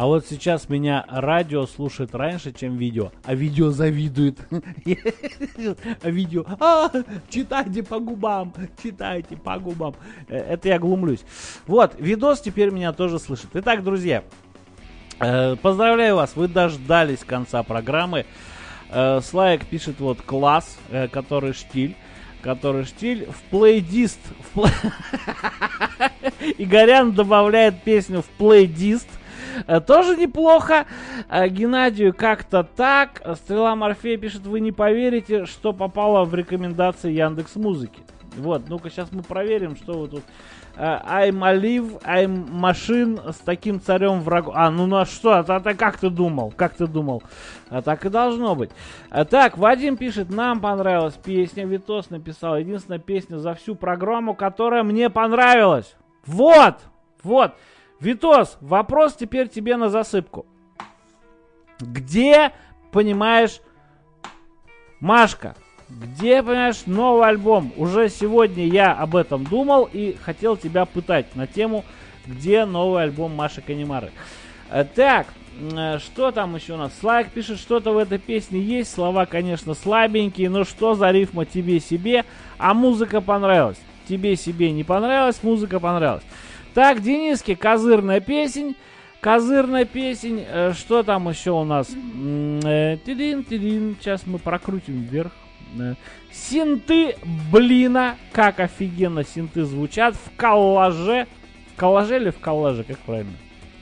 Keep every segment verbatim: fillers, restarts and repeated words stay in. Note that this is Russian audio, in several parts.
А вот сейчас меня радио слушает раньше, чем видео. А видео завидует. А видео... А, читайте по губам. Читайте по губам. Это я глумлюсь. Вот, видос теперь меня тоже слышит. Итак, друзья, поздравляю вас. Вы дождались конца программы. Слайк пишет вот класс, который штиль. Который штиль в плейдист. В плей... Игорян добавляет песню в плейдист. Тоже неплохо. Геннадию как-то так. Стрела Морфея пишет: вы не поверите, что попало в рекомендации Яндекс.Музыки. Вот, ну-ка сейчас мы проверим, что вы тут. I'm Alive, I'm Machine с таким царем врагом. А, ну ну а что, а, а как ты думал? Как ты думал? А, так и должно быть. А, так, Вадим пишет: нам понравилась песня. Витос написал: единственная песня за всю программу, которая мне понравилась. Вот, вот. Витос, вопрос теперь тебе на засыпку. Где, понимаешь, Машка? Где, понимаешь, новый альбом? Уже сегодня я об этом думал и хотел тебя пытать на тему, где новый альбом Маши Канемары. Так, что там еще у нас? Слайк пишет: что-то в этой песне есть. Слова, конечно, слабенькие, но что за рифма тебе-себе, а музыка понравилась. Тебе-себе не понравилась, музыка понравилась. Так, Дениски, козырная песень. Козырная песень. Что там еще у нас? Тидин, тидин. Сейчас мы прокрутим вверх. Синты, блина. Как офигенно синты звучат в коллаже. В коллаже или в коллаже? Как правильно?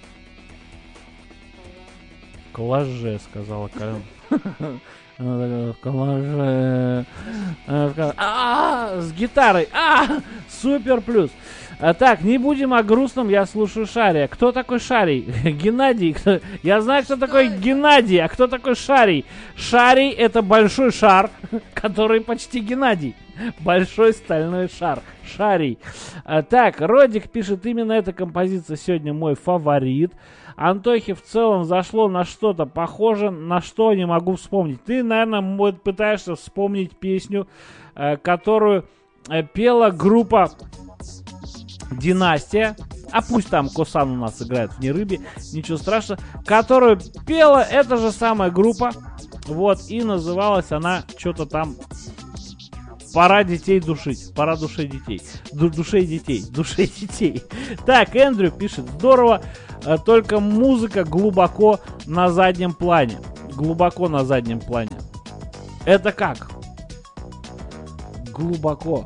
В коллаже, сказала Калин. В коллаже. А, с гитарой. А, супер плюс. А, так, не будем о грустном, я слушаю Шария. Кто такой Шарий? Геннадий. Кто... Я знаю, кто такой Геннадий, а кто такой Шарий? Шарий — это большой шар, который почти Геннадий. Большой стальной шар. Шарий. А, так, Родик пишет: именно эта композиция сегодня мой фаворит. Антохе в целом зашло на что-то похоже, на что не могу вспомнить. Ты, наверное, пытаешься вспомнить песню, э, которую э, пела группа Династия, а пусть там Косан у нас играет в Нерыбе, ничего страшного, которую пела эта же самая группа, вот, и называлась она что-то там «Пора детей душить», «Пора душей детей», Ду «Душей детей», «Душей детей». Так, Эндрю пишет: здорово, только музыка глубоко на заднем плане. Глубоко на заднем плане. Это как? Глубоко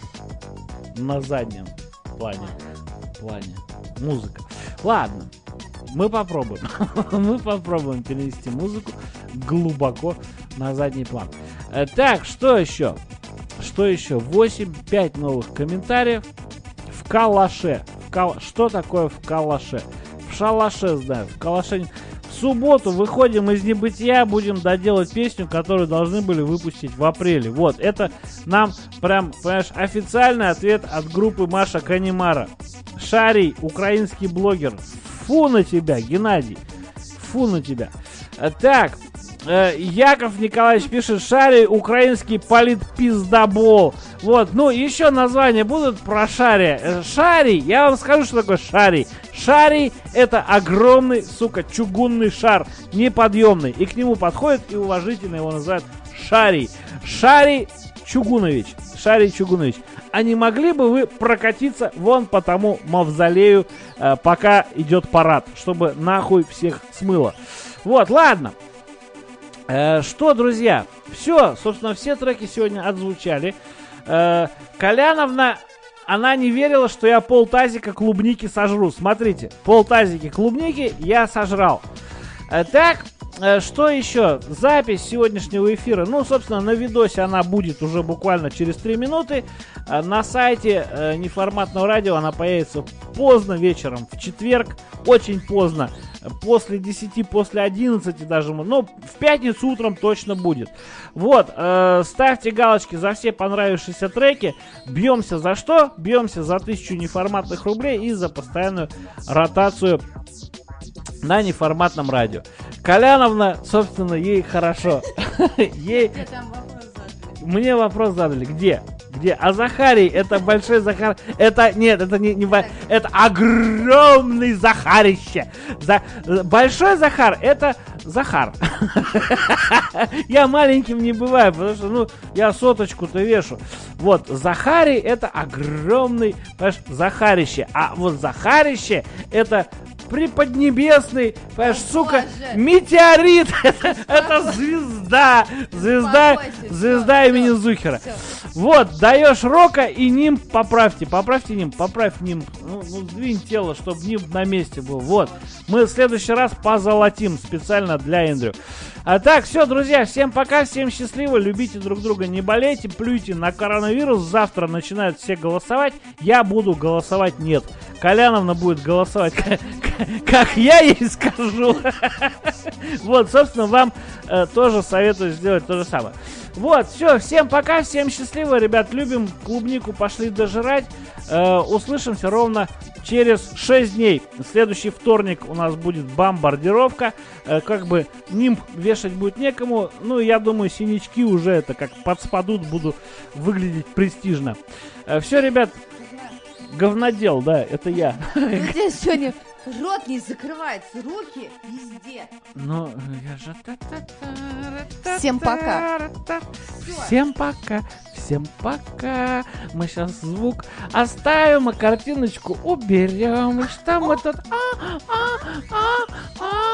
на заднем плане. Плане. Музыка. Ладно. Мы попробуем. Мы попробуем перенести музыку глубоко на задний план. Так, что еще? Что еще? восемь, пять новых комментариев. В калаше. В кал... Что такое в калаше? В шалаше, знаю. В калаше. В субботу выходим из небытия, будем доделать песню, которую должны были выпустить в апреле. Вот, это нам прям, понимаешь, официальный ответ от группы Маша Канемара. Шарий, украинский блогер. Фу на тебя, Геннадий. Фу на тебя. Так, э, Яков Николаевич пишет: Шарий, украинский политпиздобол. Вот, ну, еще названия будут про Шария. Шарий, я вам скажу, что такое Шарий. Шарий — это огромный, сука, чугунный шар, неподъемный. И к нему подходит и уважительно его называют Шарий. Шарий Чугунович. Шарий Чугунович. А не могли бы вы прокатиться вон по тому мавзолею, э, пока идет парад, чтобы нахуй всех смыло? Вот, ладно. Э, что, друзья, все, собственно, все треки сегодня отзвучали. Э, Коляновна, она не верила, что я полтазика клубники сожру. Смотрите, полтазики клубники я сожрал. Э, так, э, что еще? Запись сегодняшнего эфира. Ну, собственно, на видосе она будет уже буквально через три минуты. Э, на сайте э, Неформатного радио она появится поздно вечером, в четверг, очень поздно. После десяти, после одиннадцати даже, ну, в пятницу утром точно будет. Вот, э, ставьте галочки за все понравившиеся треки. Бьемся за что? Бьемся за тысячу неформатных рублей и за постоянную ротацию на неформатном радио. Коляновна, собственно, ей хорошо. Ей... Мне вопрос задали. Где? Где? А Захарий, это большой Захар. Это, нет, это не, не бо- это огромный Захарище. За, большой Захар, это Захар. Я маленьким не бываю, потому что, ну, я соточку-то вешу. Вот, Захарий, это огромный, понимаешь, Захарище. А вот Захарище, это преподнебесный, понимаешь, О, сука, Боже. метеорит. Это, это звезда. Звезда, Успокойся, звезда всё, имени всё, Зухера. всё. Вот, даешь рока и нимб поправьте. Поправьте нимб, поправь нимб. Ну, ну сдвинь тело, чтобы нимб на месте был. Вот. Мы в следующий раз позолотим специально для Эндрю. А так, все, друзья, всем пока, всем счастливо, любите друг друга, не болейте, плюйте на коронавирус. Завтра начинают все голосовать. Я буду голосовать нет. Коляновна будет голосовать, как я ей скажу. Вот, собственно, вам э, тоже советую сделать то же самое. Вот, все, всем пока, всем счастливо, ребят, любим клубнику, пошли дожирать. Э, услышимся ровно через шесть дней. Следующий вторник у нас будет бомбардировка. Э, как бы нимб вешать будет некому. Ну, я думаю, синячки уже это как подспадут, буду выглядеть престижно. Э, все, ребят, говнодел, да, это я. У тебя сегодня рот не закрывается, руки везде. Ну, я же... Всем пока. Всем пока. Всем пока. Мы сейчас звук оставим, а картиночку уберем. И что мы тут... А, а, а,